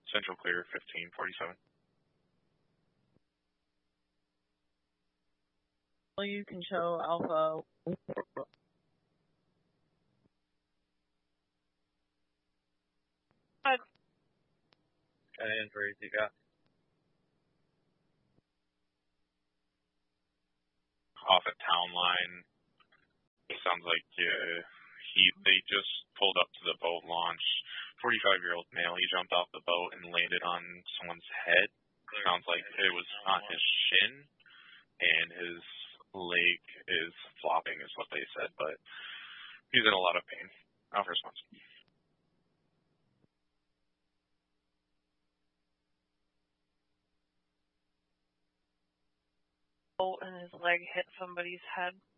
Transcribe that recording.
Central clear 1547. You can show Alpha. And for you got off at town line. It sounds like they just pulled up to the boat launch. 45-year-old male. He jumped off the boat and landed on someone's head. Sounds like it was on his shin, and his leg is flopping, is what they said. But he's in a lot of pain. Alpha response. And his leg hit somebody's head.